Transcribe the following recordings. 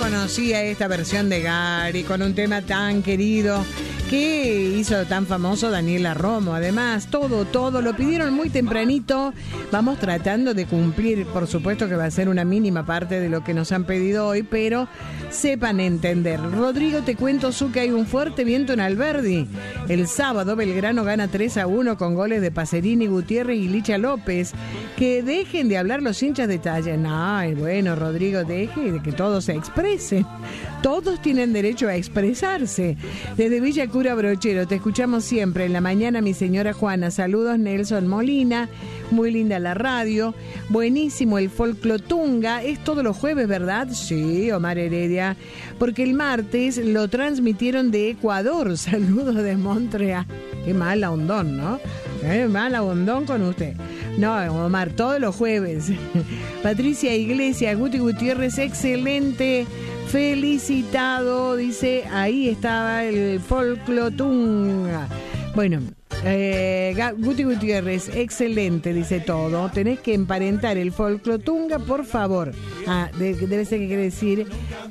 conocía esta versión de Gary con un tema tan querido que hizo tan famoso Daniela Romo. Además, todo lo pidieron muy tempranito. Vamos tratando de cumplir, por supuesto que va a ser una mínima parte de lo que nos han pedido hoy, pero sepan entender. Rodrigo, te cuento, que hay un fuerte viento en Alberdi. El sábado Belgrano gana 3-1 con goles de Pacerini, Gutiérrez y Licha López. Que dejen de hablar los hinchas de talla. No, bueno, Rodrigo, deje de que todos se expresen. Todos tienen derecho a expresarse. Desde Villa Cura Brochero, te escuchamos siempre en la mañana, mi señora Juana. Saludos, Nelson Molina. Muy linda la radio. Buenísimo el Folclotunga. Es todos los jueves, ¿verdad? Sí, Omar Heredia. Porque el martes lo transmitieron de Ecuador. Saludos de Montreal. Qué mala ondón, ¿no? Mala ondón con usted. No, Omar, todos los jueves. Patricia Iglesias, Guti Gutiérrez, excelente. Felicitado, dice, ahí estaba el Folclotunga. Bueno, Guti Gutiérrez, excelente, dice todo. Tenés que emparentar el Folclotunga, por favor. Debe ser que quiere decir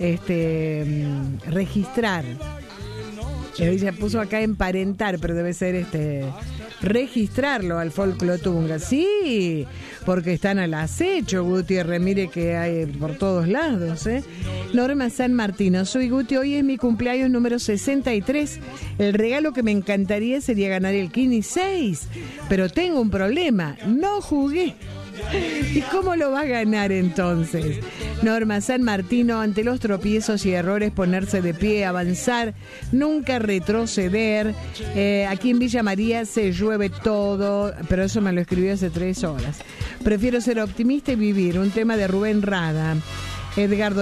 registrar. Ella puso acá emparentar, pero debe ser registrarlo al Folclotunga. Sí, porque están al acecho, Gutiérrez. Mire que hay por todos lados, Norma San Martino, soy Guti, hoy es mi cumpleaños número 63. El regalo que me encantaría sería ganar el Kini 6, pero tengo un problema, no jugué. ¿Y cómo lo va a ganar entonces? Norma San Martino, ante los tropiezos y errores, ponerse de pie, avanzar, nunca retroceder. Aquí en Villa María se llueve todo, pero eso me lo escribió hace 3 horas. Prefiero ser optimista y vivir. Un tema de Rubén Rada. Edgardo